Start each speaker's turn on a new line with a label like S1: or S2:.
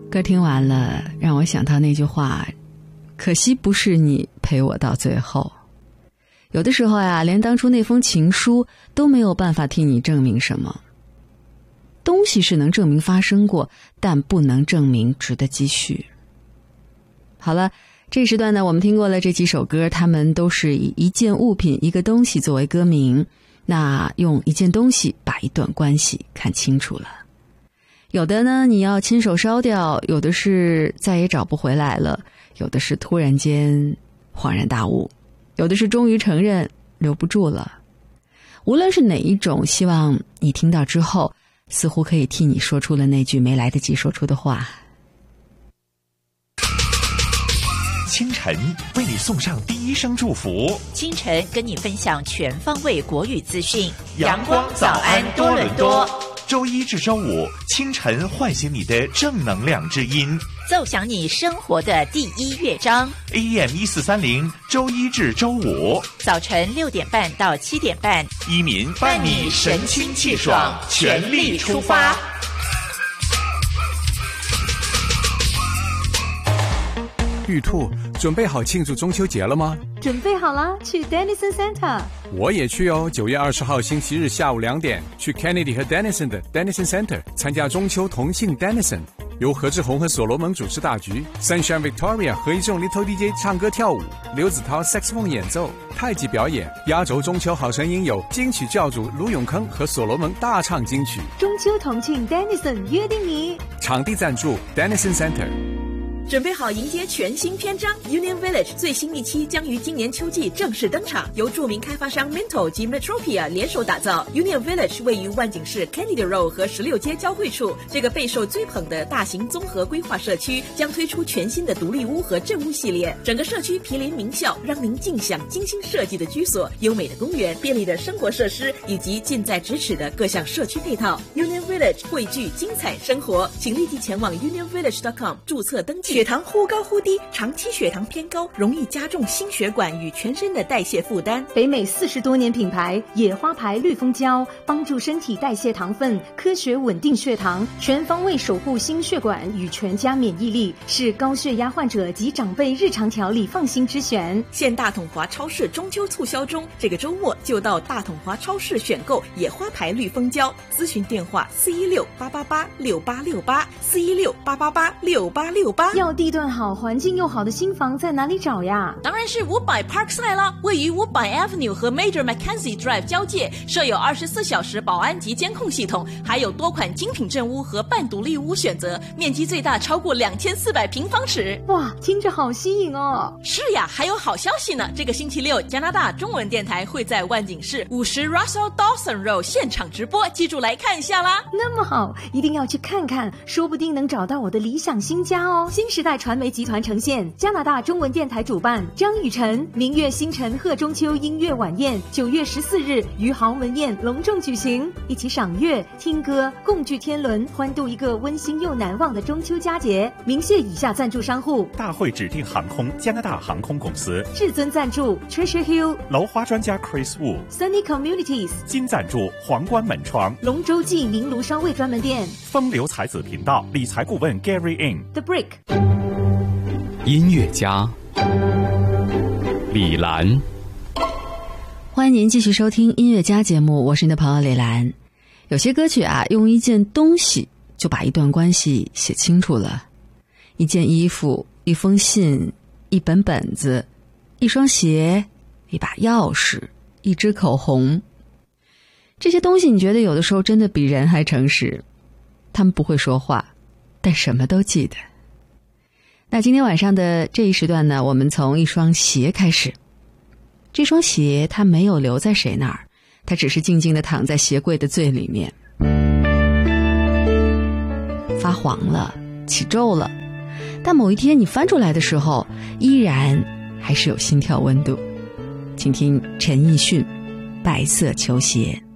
S1: 歌听完了，让我想到那句话，可惜不是你陪我到最后。有的时候呀，连当初那封情书都没有办法替你证明什么。东西是能证明发生过，但不能证明值得继续。好了，这时段呢，我们听过了这几首歌，它们都是以一件物品、一个东西作为歌名。那用一件东西把一段关系看清楚了。有的呢，你要亲手烧掉；有的是再也找不回来了；有的是突然间恍然大悟；有的是终于承认留不住了。无论是哪一种，希望你听到之后，似乎可以替你说出了那句没来得及说出的话。
S2: 清晨为你送上第一声祝福，
S3: 清晨跟你分享全方位国语资讯。
S2: 阳光早安多伦多，周一至周五清晨唤醒你的正能量之音，
S3: 奏响你生活的第一乐章。
S2: AM1430，周一至周五
S3: 早晨6点半到7点半，
S2: 依民伴你神清气爽，全力出发。
S4: 玉兔，准备好庆祝中秋节了吗？
S5: 准备好了，去 Dennison Center。
S4: 我也去哦，9月20号星期日下午2点，去 Kennedy 和 Dennison 的 Dennison Center 参加中秋同庆 Dennison， 由何志宏和所罗门主持大局， Sunshine Victoria 和一众 Little DJ 唱歌跳舞，刘子涛 Saxophone 演奏，太极表演，压轴中秋好声音有金曲教主卢永康和所罗门大唱金曲。
S5: 中秋同庆 Dennison 约定你。
S4: 场地赞助 Dennison Center。
S6: 准备好迎接全新篇章 Union Village 最新一期将于今年秋季正式登场，由著名开发商 Minto 及 Metropia 联手打造。Union Village 位于万景市 Kennedy Road 和16街交汇处，这个备受追捧的大型综合规划社区将推出全新的独立屋和镇屋系列，整个社区毗邻名校，让您尽享精心设计的居所、优美的公园、便利的生活设施以及近在咫尺的各项社区配套。Union Village 汇聚精彩生活，请立即前往 unionvillage.com 注册登记。血糖忽高忽低，长期血糖偏高容易加重心血管与全身的代谢负担。
S5: 北美40多年品牌野花牌绿蜂胶，帮助身体代谢糖分，科学稳定血糖，全方位守护心血管与全家免疫力，是高血压患者及长辈日常调理放心之选。
S6: 现大统华超市中秋促销中，这个周末就到大统华超市选购野花牌绿蜂胶。咨询电话416-888-6868，416-888-6868。
S5: 要地段好、环境又好的新房在哪里找呀？
S6: 当然是500 Parkside 啦，位于500 Avenue 和 Major Mackenzie Drive 交界，设有24小时保安及监控系统，还有多款精品镇屋和半独立屋选择，面积最大超过2400平方尺。
S5: 哇，听着好吸引哦！
S6: 是呀，还有好消息呢！这个星期六，加拿大中文电台会在万景市50 Russell Dawson Road 现场直播，记住来看一下啦。
S5: 那么好，一定要去看看，说不定能找到我的理想新家哦。新时代传媒集团呈现，加拿大中文电台主办，张雨晨、明月星辰贺中秋音乐晚宴，9月14日于豪门宴隆重举行，一起赏月、听歌，共聚天伦，欢度一个温馨又难忘的中秋佳节。鸣谢以下赞助商户：
S2: 大会指定航空加拿大航空公司，
S5: 至尊赞助 Treasure Hill
S2: 楼花专家 Chris Wu，
S5: Sunny Communities
S2: 金赞助皇冠门窗，
S5: 龙舟记明炉烧味专门店，
S2: 风流才子频道理财顾问 Gary In，
S5: The Brick。
S7: 音乐家李兰，
S1: 欢迎您继续收听音乐家节目，我是你的朋友李兰。有些歌曲啊，用一件东西就把一段关系写清楚了，一件衣服、一封信、一本本子、一双鞋、一把钥匙、一支口红，这些东西你觉得有的时候真的比人还诚实，他们不会说话，但什么都记得。那今天晚上的这一时段呢，我们从一双鞋开始。这双鞋它没有留在谁那儿，它只是静静地躺在鞋柜的最里面，发黄了，起皱了，但某一天你翻出来的时候，依然还是有心跳温度。请听陈奕迅《白色球鞋》。